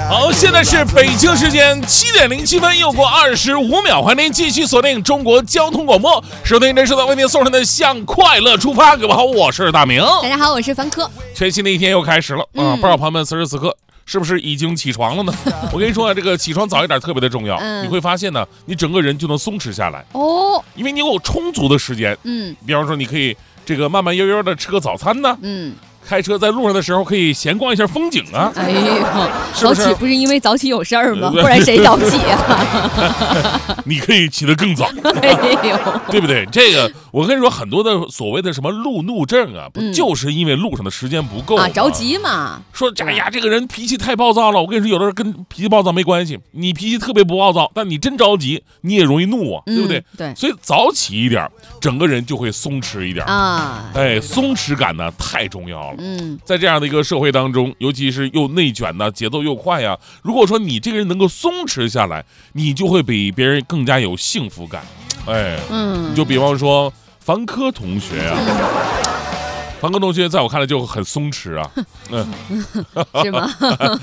好，现在是北京时间7:07，又过25秒，欢迎您继续锁定中国交通广播，收听这是为您送上的向快乐出发。各位好，我是大明。 大家好，我是凡科。 全新的一天又开始了啊！不知道朋友们此时此刻是不是已经起床了呢？我跟你说啊，这个起床早一点特别的重要。你会发现呢，你整个人就能松弛下来哦，因为你有充足的时间。比方说你可以这个慢慢悠悠的吃个早餐呢。开车在路上的时候可以闲逛一下风景啊！ 哎呦，早起不是因为早起有事儿吗？不然谁早起啊？ 你可以起得更早，哎呦，对不对？这个我跟你说，很多的所谓的什么路怒症啊，不就是因为路上的时间不够啊？ 着急嘛。 说哎呀，这个人脾气太暴躁了。我跟你说，有的人跟脾气暴躁没关系，你脾气特别不暴躁，但你真着急，你也容易怒啊，对不对？ 对。 所以早起一点，整个人就会松弛一点啊。哎，松弛感呢太重要了。在这样的一个社会当中，尤其是又内卷呢，节奏又快呀。如果说你这个人能够松弛下来，你就会比别人更加有幸福感。哎，你就比方说凡科同学啊，凡科同学在我看来就很松弛啊， 是吗？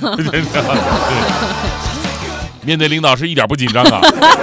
面对领导是一点不紧张啊，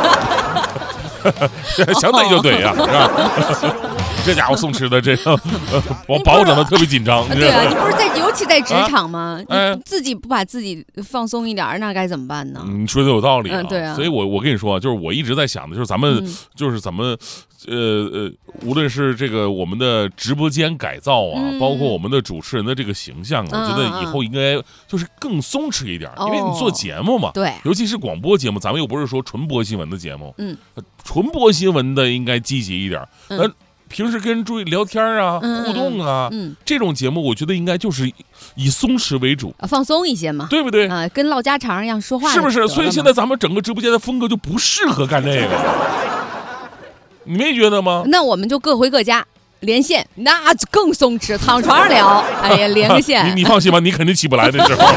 想怼就怼啊，是吧？这家伙松弛的，这个我把我整的特别紧张。 对啊，你不是尤其在职场吗？你自己不把自己放松一点，那该怎么办呢？ 你说的有道理啊。 对啊。 所以我跟你说，就是我一直在想的，就是咱们就是怎么无论是这个我们的直播间改造啊，包括我们的主持人的这个形象，我觉得以后应该就是更松弛一点，因为你做节目嘛， 对， 尤其是广播节目，咱们又不是说纯播新闻的节目，纯播新闻的应该积极一点。平时跟人注意聊天啊，互动啊，这种节目我觉得应该就是以松弛为主， 放松一些嘛， 对不对？ 啊，跟唠家常一样说话， 是不是？所以现在咱们整个直播间的风格就不适合干这个，你没觉得吗？ 那我们就各回各家。连线那更松弛，躺床上聊，哎呀，连个线。 你放心吧，你肯定起不来的时候，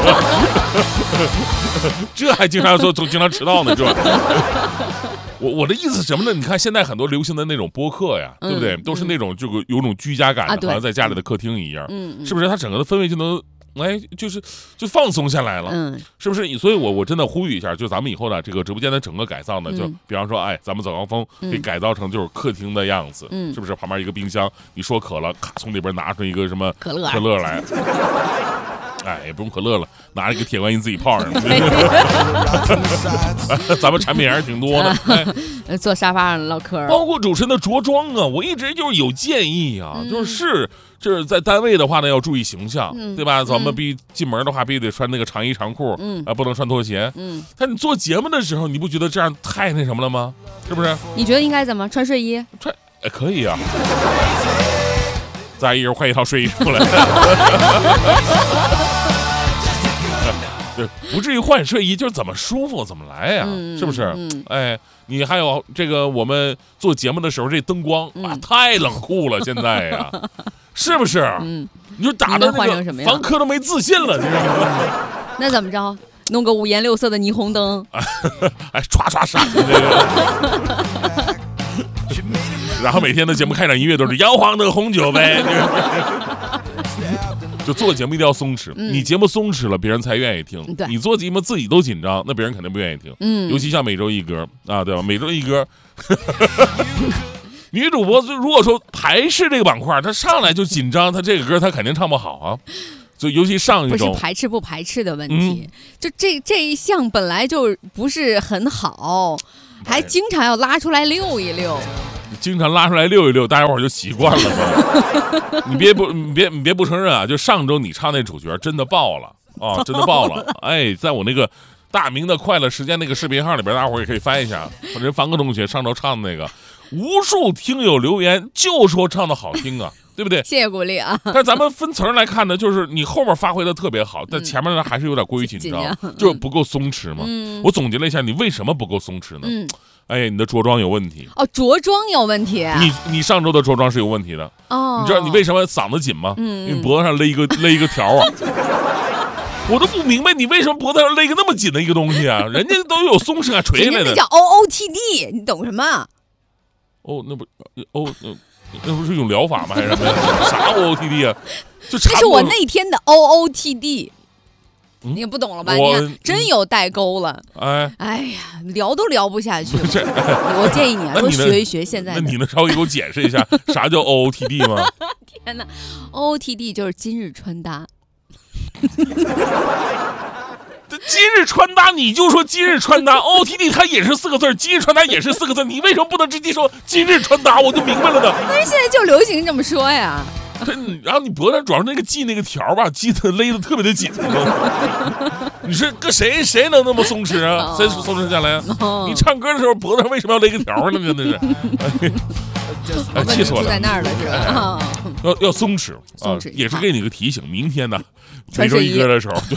这还经常迟到呢，是吧？我的意思是什么呢？你看现在很多流行的那种播客呀，对不对？都是那种就有种居家感的，好像在家里的客厅一样，是不是？它整个的氛围就能。就放松下来了，是不是？所以我真的呼吁一下，就咱们以后的这个直播间的整个改造呢，就比方说，哎，咱们早高峰给改造成就是客厅的样子，是不是？旁边一个冰箱，你说渴了，咔从里边拿出一个什么可乐来，哎，也不用可乐了，拿着一个铁观音自己泡上。咱们产品还是挺多的， 坐沙发上唠嗑， 包括主持人的着装啊，我一直就是有建议啊，就是在单位的话呢，要注意形象，对吧？咱们进门的话，必须得穿那个长衣长裤，不能穿拖鞋。但你做节目的时候，你不觉得这样太那什么了吗？是不是？ 你觉得应该怎么穿睡衣？ 可以啊，再一人换一套睡衣出来。不至于换睡衣，就是怎么舒服怎么来呀，是不是？哎，你还有这个我们做节目的时候，这灯光啊太冷酷了，现在呀，是不是？你就打的那个凡科都没自信了，你知道吗？ 那怎么着？弄个五颜六色的霓虹灯， 哎，唰唰闪的这个。然后每天的节目开场音乐都是摇晃的红酒呗。就做节目一定要松弛，你节目松弛了，别人才愿意听。你做节目自己都紧张，那别人肯定不愿意听。尤其像每周一歌啊，对吧？每周一歌，女主播如果说排斥这个板块，她上来就紧张，她这个歌她肯定唱不好啊。就尤其上一周， 不是排斥不排斥的问题，就这一项本来就不是很好，还经常要拉出来溜一溜。 经常拉出来溜一溜，大家伙儿就习惯了嘛。你别不承认啊！就上周你唱那主角真的爆了啊，真的爆了！哎，在我那个大明的快乐时间那个视频号里边，大家伙儿也可以翻一下。人凡科同学上周唱的那个，无数听友留言就说唱的好听啊，对不对？ 谢谢鼓励啊！ 但咱们分层来看呢，就是你后面发挥的特别好，但前面呢还是有点过于紧张，就不够松弛嘛。我总结了一下，你为什么不够松弛呢？哎，你的着装有问题哦，着装有问题。 你上周的着装是有问题的哦。你知道你为什么嗓子紧吗？因为脖子上勒一个条啊。我都不明白你为什么脖子上勒一个那么紧的一个东西啊？人家都有松弛感垂下来的。 那叫 OOTD， 你懂什么？ 哦，那不是一种疗法吗？还是什么呀？啥 OOTD 啊？就这是我那天的 OOTD。 你也不懂了吧？你看，真有代沟了。哎呀，聊都聊不下去了。我建议你啊，多学一学现在的。 那你能稍微给我解释一下啥叫 OOTD 吗？ 天哪 ，OOTD 就是今日穿搭。 今日穿搭，你就说今日穿搭 ，OOTD 它也是4个字，今日穿搭也是4个字，你为什么不能直接说今日穿搭？我就明白了呢。 但是现在就流行这么说呀。 然后你脖子上主要是那个系那个条吧，系的勒得特别的紧。你说搁谁能那么松弛啊？谁松弛下来啊？你唱歌的时候脖子上为什么要勒个条呢？真的是，气死我了！ 在那儿了是吧？ 要松弛啊，也是给你个提醒，明天呢， 穿睡衣的时候，对。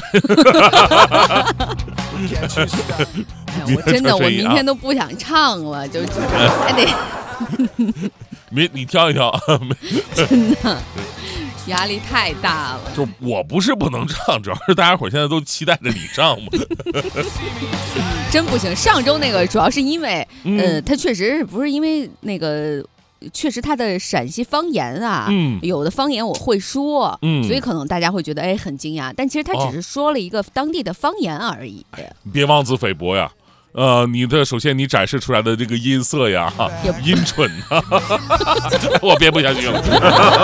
我真的，我明天都不想唱了，就还得。 你挑一挑， 真的压力太大了。 就我不是不能唱，主要是大家伙现在都期待着你唱嘛。 真不行，上周那个主要是因为，他确实不是因为那个。确实，他的陕西方言啊，有的方言我会说，所以可能大家会觉得很惊讶，但其实他只是说了一个当地的方言而已。 别妄自菲薄呀。首先你展示出来的这个音色呀，音chuẩn啊，我编不下去了。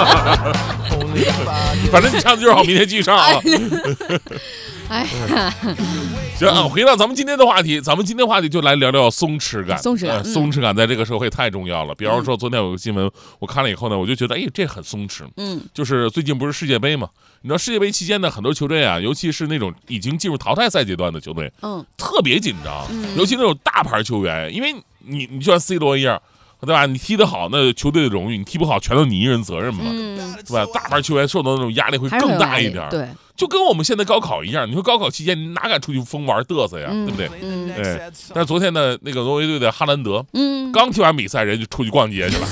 反正你唱的就是好，明天继续唱啊。 哎， 行啊，回到咱们今天的话题，就来聊聊松弛感。 松弛感在这个社会太重要了。比方说，昨天有个新闻，我看了以后呢，我就觉得，这很松弛。就是最近不是世界杯嘛？你知道世界杯期间呢，很多球队啊，尤其是那种已经进入淘汰赛阶段的球队，特别紧张。尤其那种大牌球员，因为你就像 C 罗一样。对吧？你踢得好，那球队的荣誉；你踢不好，全都你一人责任嘛，对吧？大牌球员受到那种压力会更大一点， 对， 就跟我们现在高考一样。你说高考期间，你哪敢出去疯玩嘚瑟呀，对不对？但是昨天呢，那个挪威队的哈兰德，刚踢完比赛，人就出去逛街去了。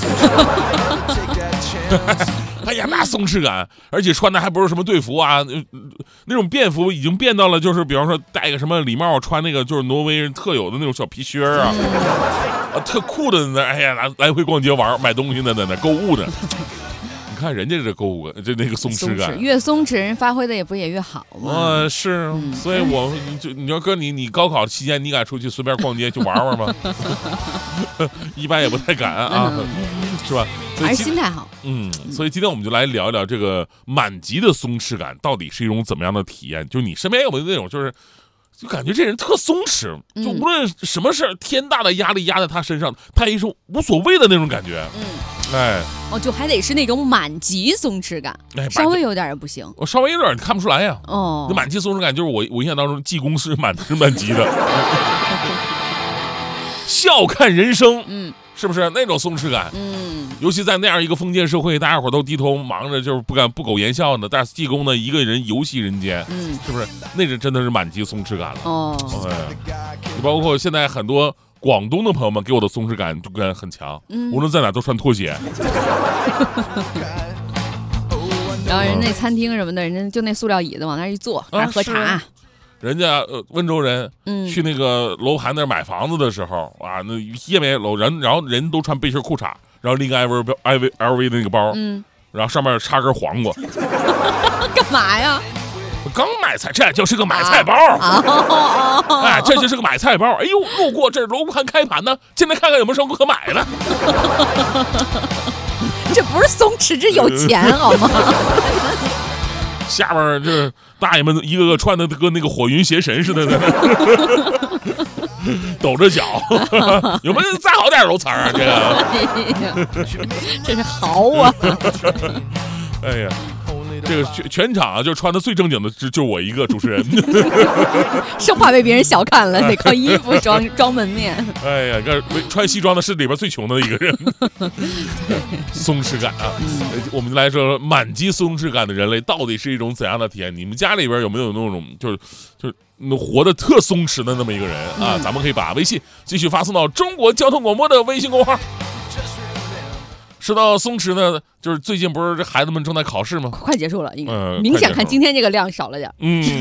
哎呀，那松弛感，而且穿的还不是什么队服啊，那种便服已经变到了，就是比方说戴个什么礼帽，穿那个就是挪威人特有的那种小皮靴啊。特酷的呢，哎呀，来回逛街玩，买东西呢，在那购物呢。你看人家这购物，那个松弛感， 越松弛，人发挥的也越好嘛。 是，所以你要哥你高考期间，你敢出去随便逛街去玩玩吗？一般也不太敢啊，是吧？ 还是心态好。 所以今天我们就来聊一聊这个满级的松弛感到底是一种怎么样的体验？就你身边有没有那种就感觉这人特松弛，就无论什么事儿，天大的压力压在他身上，他一种无所谓的那种感觉。 就还得是那种满级松弛感，稍微有点也不行。 我稍微有点你看不出来呀。那满级松弛感就是我印象当中济公是满级的，笑看人生，是不是那种松弛感？尤其在那样一个封建社会，大家伙都低头忙着，就是不苟言笑呢。但是济公呢，一个人游戏人间，是不是？那真的是满级松弛感了。你包括现在很多广东的朋友们给我的松弛感就很强，无论在哪都穿拖鞋。 然后人那餐厅什么的，人家就那塑料椅子往那一坐，还喝茶。 人家温州人去那个楼盘那买房子的时候啊，那夜面楼人，然后人都穿背心裤衩，然后拎个 LV 的那个包，然后上面插根黄瓜， 干嘛呀？ 刚买菜，这就是个买菜包。这就是个买菜包。哎呦，路过这楼盘开盘呢，进来看看有没有什么可买的。 这不是松弛，这有钱好吗？ 下边这大爷们一个个穿的跟那个火云邪神似的，抖着脚，有没有再好点楼层啊？这个， 这是豪啊！ 哎呀，这个全场啊，就穿的最正经的就我一个主持人， 生怕被别人小看了，得靠衣服装门面。 哎呀，穿西装的是里边最穷的一个人。松弛感啊，我们来说满级松弛感的人类到底是一种怎样的体验？你们家里边有没有那种就是活得特松弛的那么一个人啊？咱们可以把微信继续发送到中国交通广播的微信公号。 说到松弛呢，就是最近不是这孩子们正在考试吗？ 快结束了，应该明显看今天这个量少了点。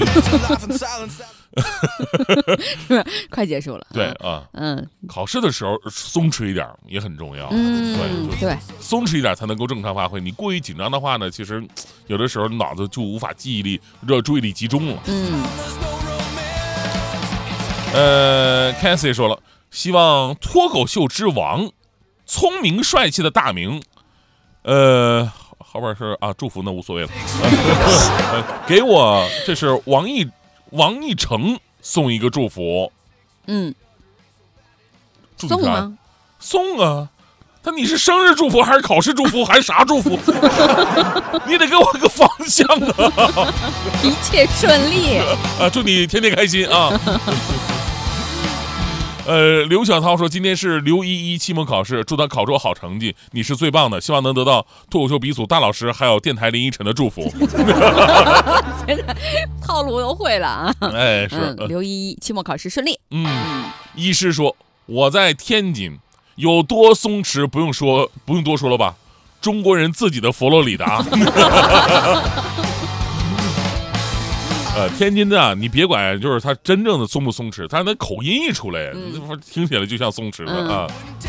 是吧？快结束了。 对啊，考试的时候松弛一点也很重要。 对， 松弛一点才能够正常发挥。你过于紧张的话呢，其实有的时候脑子就无法注意力集中了。Cassie 说了，希望脱口秀之王。聪明帅气的大明，后边是啊，祝福那无所谓了。给我，这是王一成送一个祝福。 送吗？ 送啊！你是生日祝福还是考试祝福还是啥祝福？你得给我个方向啊！ 一切顺利啊！祝你天天开心啊！刘小涛说今天是刘依依期末考试，祝她考出好成绩，你是最棒的，希望能得到脱口秀鼻祖大老师还有电台林依晨的祝福。 现在套路都会了啊！ 是刘依依期末考试顺利。 医师说我在天津有多松弛，不用多说了吧？中国人自己的佛罗里达。天津的啊，你别管就是他真正的松不松弛，他那口音一出来，听起来就像松弛的啊。